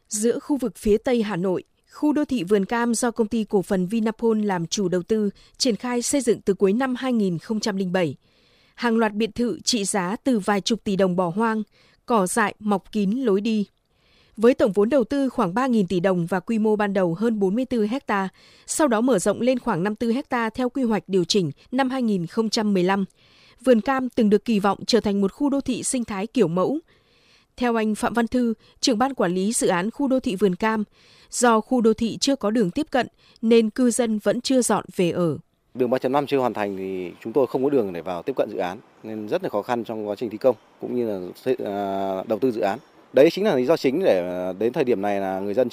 Giữa khu vực phía Tây Hà Nội, khu đô thị Vườn Cam do công ty cổ phần Vinaphone làm chủ đầu tư, triển khai xây dựng từ cuối năm 2007. Hàng loạt biệt thự trị giá từ vài chục tỷ đồng bỏ hoang, cỏ dại mọc kín lối đi. Với tổng vốn đầu tư khoảng 3.000 tỷ đồng và quy mô ban đầu hơn 44 ha, sau đó mở rộng lên khoảng 54 ha theo quy hoạch điều chỉnh năm 2015. Vườn Cam từng được kỳ vọng trở thành một khu đô thị sinh thái kiểu mẫu. Theo anh Phạm Văn Thư, trưởng ban quản lý dự án khu đô thị Vườn Cam, do khu đô thị chưa có đường tiếp cận nên cư dân vẫn chưa dọn về ở. Đường 3.5 chưa hoàn thành thì chúng tôi không có đường để vào tiếp cận dự án nên rất là khó khăn trong quá trình thi công cũng như là đầu tư dự án. Đấy chính là lý do chính để đến thời điểm này là người dân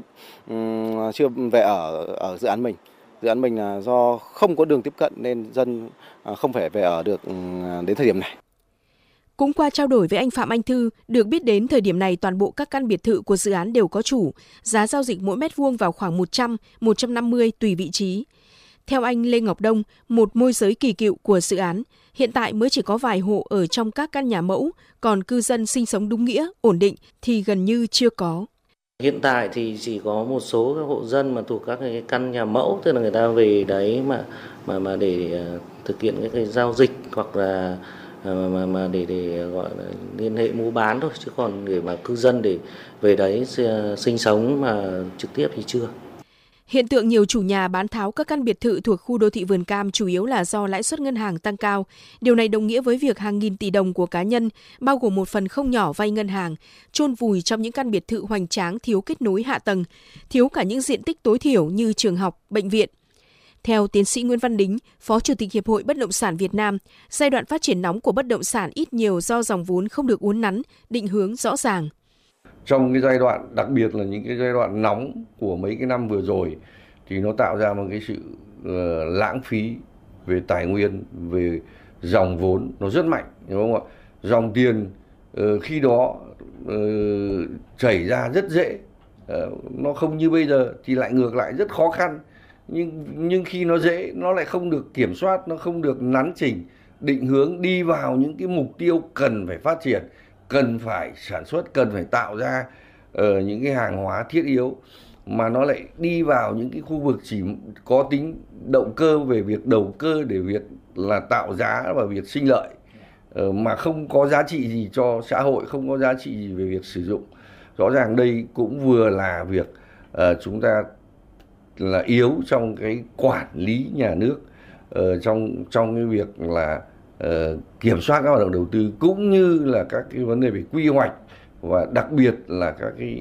chưa về ở dự án mình. Dự án mình là do không có đường tiếp cận nên dân không thể về ở được đến thời điểm này. Cũng qua trao đổi với anh Phạm Anh Thư, được biết đến thời điểm này toàn bộ các căn biệt thự của dự án đều có chủ, giá giao dịch mỗi mét vuông vào khoảng 100-150 tùy vị trí. Theo anh Lê Ngọc Đông, một môi giới kỳ cựu của dự án, hiện tại mới chỉ có vài hộ ở trong các căn nhà mẫu, còn cư dân sinh sống đúng nghĩa, ổn định thì gần như chưa có. Hiện tại thì chỉ có một số các hộ dân mà thuộc các cái căn nhà mẫu, tức là người ta về đấy mà để thực hiện các cái giao dịch hoặc là để gọi là liên hệ mua bán thôi, chứ còn để mà cư dân để về đấy sinh sống mà trực tiếp thì chưa. Hiện tượng nhiều chủ nhà bán tháo các căn biệt thự thuộc khu đô thị Vườn Cam chủ yếu là do lãi suất ngân hàng tăng cao. Điều này đồng nghĩa với việc hàng nghìn tỷ đồng của cá nhân, bao gồm một phần không nhỏ vay ngân hàng, chôn vùi trong những căn biệt thự hoành tráng thiếu kết nối hạ tầng, thiếu cả những diện tích tối thiểu như trường học, bệnh viện. Theo tiến sĩ Nguyễn Văn Đính, Phó Chủ tịch Hiệp hội Bất động sản Việt Nam, giai đoạn phát triển nóng của bất động sản ít nhiều do dòng vốn không được uốn nắn, định hướng rõ ràng. Trong cái giai đoạn, đặc biệt là những cái giai đoạn nóng của mấy cái năm vừa rồi, thì nó tạo ra một cái sự lãng phí về tài nguyên, về dòng vốn, nó rất mạnh, đúng không ạ? Dòng tiền khi đó chảy ra rất dễ, nó không như bây giờ thì lại ngược lại rất khó khăn. Nhưng khi nó dễ, nó lại không được kiểm soát, nó không được nắn chỉnh, định hướng đi vào những cái mục tiêu cần phải phát triển, cần phải sản xuất, cần phải tạo ra những cái hàng hóa thiết yếu, mà nó lại đi vào những cái khu vực chỉ có tính động cơ về việc đầu cơ để việc là tạo giá và việc sinh lợi, mà không có giá trị gì cho xã hội, không có giá trị gì về việc sử dụng. Rõ ràng đây cũng vừa là việc chúng ta là yếu trong cái quản lý nhà nước, trong cái việc là kiểm soát các hoạt động đầu tư, cũng như là các cái vấn đề về quy hoạch và đặc biệt là các cái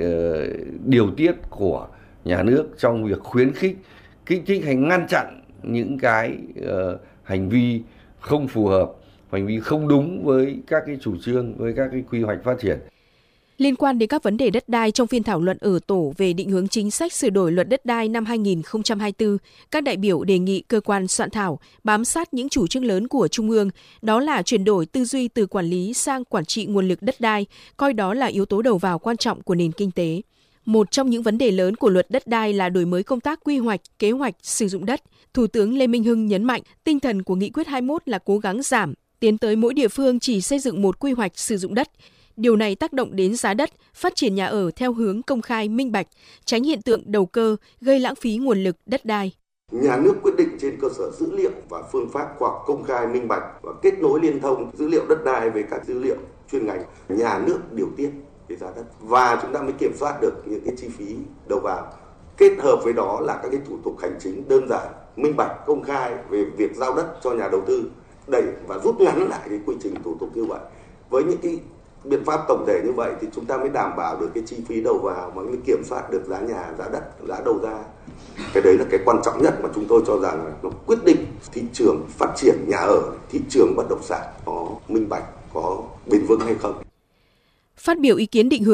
điều tiết của nhà nước trong việc khuyến khích, kích thích hay ngăn chặn những cái hành vi không phù hợp, hành vi không đúng với các cái chủ trương, với các cái quy hoạch phát triển. Liên quan đến các vấn đề đất đai trong phiên thảo luận ở tổ về định hướng chính sách sửa đổi luật đất đai năm 2024, các đại biểu đề nghị cơ quan soạn thảo bám sát những chủ trương lớn của Trung ương, đó là chuyển đổi tư duy từ quản lý sang quản trị nguồn lực đất đai, coi đó là yếu tố đầu vào quan trọng của nền kinh tế. Một trong những vấn đề lớn của luật đất đai là đổi mới công tác quy hoạch, kế hoạch sử dụng đất. Thủ tướng Lê Minh Hưng nhấn mạnh tinh thần của Nghị quyết 21 là cố gắng giảm, tiến tới mỗi địa phương chỉ xây dựng một quy hoạch sử dụng đất. Điều này tác động đến giá đất, phát triển nhà ở theo hướng công khai, minh bạch, tránh hiện tượng đầu cơ, gây lãng phí nguồn lực đất đai. Nhà nước quyết định trên cơ sở dữ liệu và phương pháp khoa học công khai, minh bạch và kết nối liên thông dữ liệu đất đai với các dữ liệu chuyên ngành. Nhà nước điều tiết cái giá đất và chúng ta mới kiểm soát được những cái chi phí đầu vào. Kết hợp với đó là các cái thủ tục hành chính đơn giản, minh bạch, công khai về việc giao đất cho nhà đầu tư, đẩy và rút ngắn lại cái quy trình thủ tục như vậy. Với những cái biện pháp tổng thể như vậy thì chúng ta mới đảm bảo được cái chi phí đầu vào, mà mới kiểm soát được giá nhà, giá đất, giá đầu ra. Cái đấy là cái quan trọng nhất mà chúng tôi cho rằng là nó quyết định thị trường phát triển nhà ở, thị trường bất động sản có minh bạch, có bền vững hay không. Phát biểu ý kiến định hướng